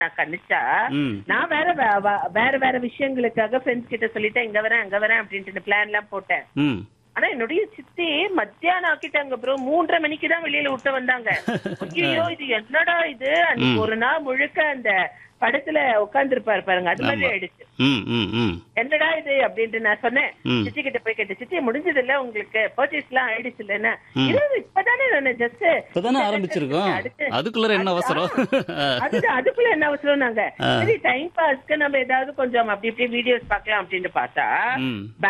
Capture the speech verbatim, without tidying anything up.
நான் கணிச்சா ம். நான் வேற வே- வ- வேற வேற விஷயங்களுக்காக ஃப்ரெண்ட்ஸ் கிட்ட சொல்லிட்டேன் இங்க வரேன் அங்க வரேன் அப்படின்ட்டு பிளான் எல்லாம் போட்டேன். ம். ஆனா என்னுடைய சித்தி மத்தியானம் ஆக்கிட்டாங்க ப்ரோ. மூன்றரை மணிக்கு தான் வெளியில விட்டு வந்தாங்க. ஐயோ இது என்னடா இது, அன்னைக்கு ஒரு நாள் முழுக்க அந்த படத்துல உட்கார்ந்து இருப்பாரு பாருங்க, அது மாதிரி ஆமா. ஆயிடுச்சு. ம், ம், ம். என்னடா இது அப்படின்ட்டு நான் சொன்னேன். ம். சித்தி கிட்ட போய் கேட்டேன், சித்தி முடிஞ்சது இல்ல உங்களுக்கு பர்ச்சேஸ் எல்லாம் ஆயிடுச்சு இல்லன்னா? ம். இது இப்பதானே நான் ஜஸ்ட் இப்பதானே ஆரம்பிச்சிருக்கோம். அதுக்குள்ள என்ன அவசரம்? அதுதான் அதுக்குள்ள என்ன அவசரம் நாங்க ஆ. சரி டைம் பாஸ்க்கு நம்ம ஏதாவது கொஞ்சம் அப்படி இப்படி வீடியோஸ் பார்க்கலாம் அப்படின்னு பார்த்தா ம்.